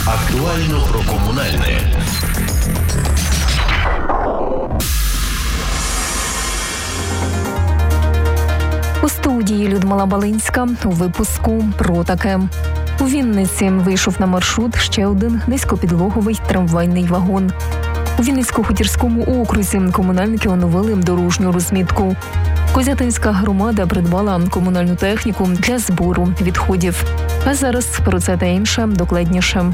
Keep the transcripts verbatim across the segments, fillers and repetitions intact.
Актуально про комунальне. У студії Людмила Балинська у випуску про таке. У Вінниці вийшов на маршрут ще один низькопідлоговий трамвайний вагон. У Вінницько-Хутірському окрузі комунальники оновили дорожню розмітку. Козятинська громада придбала комунальну техніку для збору відходів. А зараз про це та інше докладніше.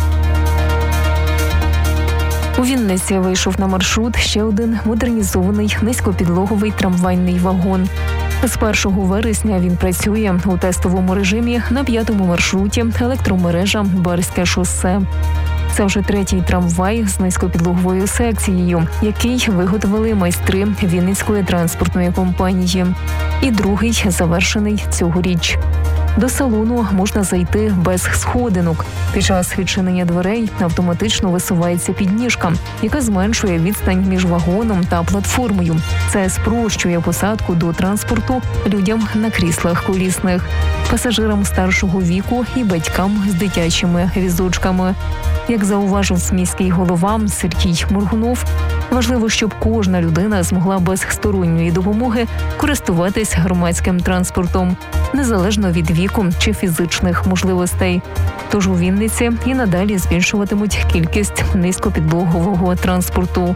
У Вінниці вийшов на маршрут ще один модернізований низькопідлоговий трамвайний вагон. З першого вересня він працює у тестовому режимі на п'ятому маршруті електромережа Барське шосе. Це вже третій трамвай з низькопідлоговою секцією, який виготовили майстри Вінницької транспортної компанії. І другий завершений цьогоріч. До салону можна зайти без сходинок. Під час відчинення дверей автоматично висувається підніжка, яка зменшує відстань між вагоном та платформою. Це спрощує посадку до транспорту людям на кріслах колісних, пасажирам старшого віку і батькам з дитячими візочками. Як зауважив міський голова Сергій Моргунов, важливо, щоб кожна людина змогла без сторонньої допомоги користуватись громадським транспортом, незалежно від віку чи фізичних можливостей. Тож у Вінниці і надалі збільшуватимуть кількість низькопідлогового транспорту.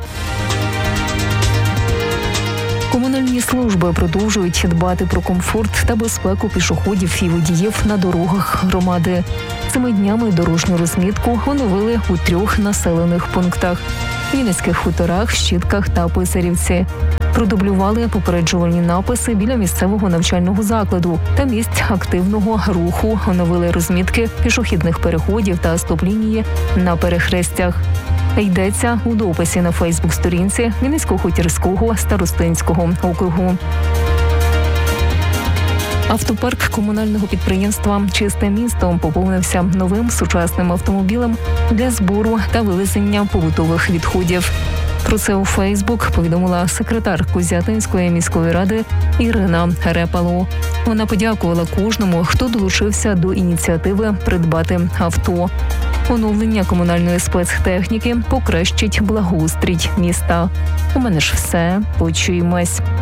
Комунальні служби продовжують дбати про комфорт та безпеку пішоходів і водіїв на дорогах громади. Цими днями дорожню розмітку оновили у трьох населених пунктах – Вінницьких Хуторах, Щитках та Писарівці. Продублювали попереджувальні написи біля місцевого навчального закладу та місць активного руху, оновили розмітки пішохідних переходів та стоп-лінії на перехрестях. Йдеться у дописі на Фейсбук-сторінці Вінницько-Хутірського старостинського округу. Автопарк комунального підприємства «Чисте місто» поповнився новим сучасним автомобілем для збору та вивезення побутових відходів. Про це у Фейсбук повідомила секретар Козятинської міської ради Ірина Репало. Вона подякувала кожному, хто долучився до ініціативи придбати авто. Оновлення комунальної спецтехніки покращить благоустрій міста. У мене ж все. Почуємось.